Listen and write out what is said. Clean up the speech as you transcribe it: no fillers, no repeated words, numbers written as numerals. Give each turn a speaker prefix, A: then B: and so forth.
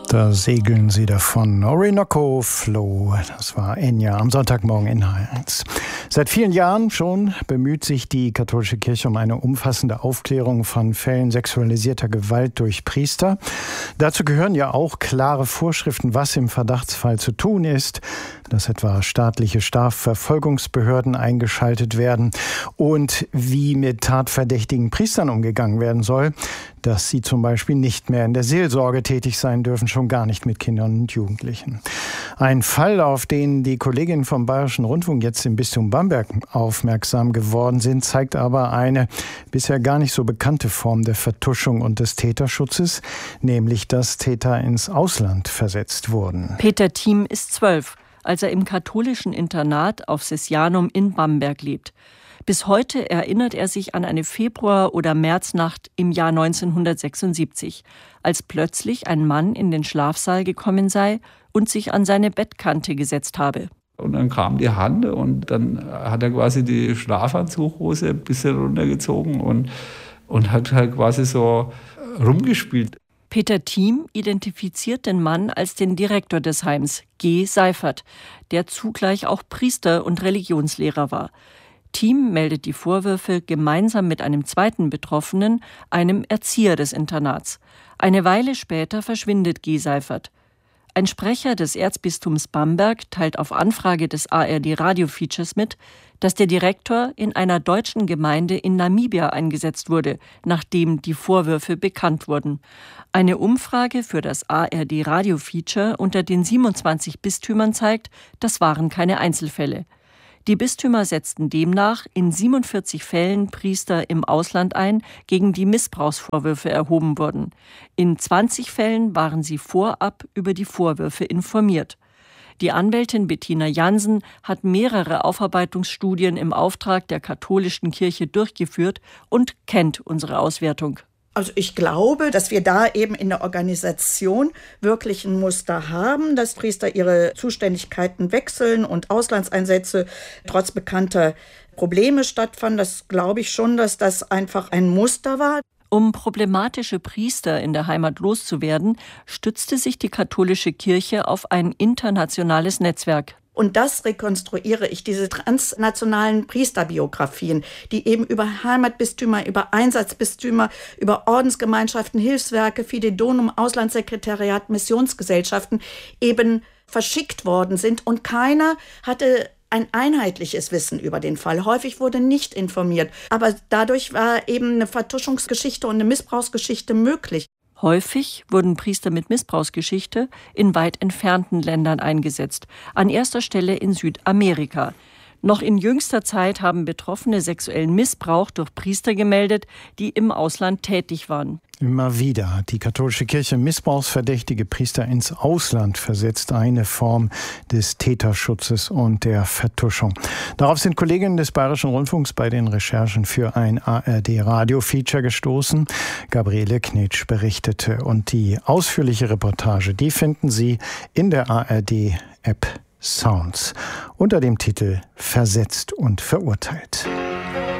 A: Da segeln sie davon. Orinoco Flow, das war Enya am Sonntagmorgen in H1. Seit vielen Jahren schon bemüht sich die katholische Kirche um eine umfassende Aufklärung von Fällen sexualisierter Gewalt durch Priester. Dazu gehören ja auch klare Vorschriften, was im Verdachtsfall zu tun ist, dass etwa staatliche Strafverfolgungsbehörden eingeschaltet werden und wie mit tatverdächtigen Priestern umgegangen werden soll, dass sie zum Beispiel nicht mehr in der Seelsorge tätig sein dürfen, schon gar nicht mit Kindern und Jugendlichen. Ein Fall, auf den die Kolleginnen vom Bayerischen Rundfunk jetzt im Bistum Bamberg aufmerksam geworden sind, zeigt aber eine bisher gar nicht so bekannte Form der Vertuschung und des Täterschutzes, nämlich dass Täter ins Ausland versetzt wurden.
B: Peter Thiem ist 12, als er im katholischen Internat auf Sesianum in Bamberg lebt. Bis heute erinnert er sich an eine Februar- oder Märznacht im Jahr 1976, als plötzlich ein Mann in den Schlafsaal gekommen sei und sich an seine Bettkante gesetzt habe.
C: Und dann kam die Hand und dann hat er quasi die Schlafanzughose ein bisschen runtergezogen und hat halt quasi so rumgespielt.
B: Peter Thiem identifiziert den Mann als den Direktor des Heims, G. Seifert, der zugleich auch Priester und Religionslehrer war. Thiem meldet die Vorwürfe gemeinsam mit einem zweiten Betroffenen, einem Erzieher des Internats. Eine Weile später verschwindet G. Seifert. Ein Sprecher des Erzbistums Bamberg teilt auf Anfrage des ARD-Radio-Features mit, dass der Direktor in einer deutschen Gemeinde in Namibia eingesetzt wurde, nachdem die Vorwürfe bekannt wurden. Eine Umfrage für das ARD-Radio-Feature unter den 27 Bistümern zeigt, das waren keine Einzelfälle. Die Bistümer setzten demnach in 47 Fällen Priester im Ausland ein, gegen die Missbrauchsvorwürfe erhoben wurden. In 20 Fällen waren sie vorab über die Vorwürfe informiert. Die Anwältin Bettina Jansen hat mehrere Aufarbeitungsstudien im Auftrag der katholischen Kirche durchgeführt und kennt unsere Auswertung.
D: Also ich glaube, dass wir da eben in der Organisation wirklich ein Muster haben, dass Priester ihre Zuständigkeiten wechseln und Auslandseinsätze trotz bekannter Probleme stattfanden. Das glaube ich schon, dass das einfach ein Muster war.
B: Um problematische Priester in der Heimat loszuwerden, stützte sich die katholische Kirche auf ein internationales Netzwerk.
D: Und das rekonstruiere ich, diese transnationalen Priesterbiografien, die eben über Heimatbistümer, über Einsatzbistümer, über Ordensgemeinschaften, Hilfswerke, Fidedonum, Auslandssekretariat, Missionsgesellschaften eben verschickt worden sind. Und keiner hatte ein einheitliches Wissen über den Fall. Häufig wurde nicht informiert. Aber dadurch war eben eine Vertuschungsgeschichte und eine Missbrauchsgeschichte möglich.
B: Häufig wurden Priester mit Missbrauchsgeschichte in weit entfernten Ländern eingesetzt, an erster Stelle in Südamerika. Noch in jüngster Zeit haben Betroffene sexuellen Missbrauch durch Priester gemeldet, die im Ausland tätig waren.
A: Immer wieder hat die katholische Kirche missbrauchsverdächtige Priester ins Ausland versetzt, eine Form des Täterschutzes und der Vertuschung. Darauf sind Kolleginnen des Bayerischen Rundfunks bei den Recherchen für ein ARD-Radio-Feature gestoßen. Gabriele Knitsch berichtete und die ausführliche Reportage, die finden Sie in der ARD-App Sounds unter dem Titel Versetzt und verurteilt.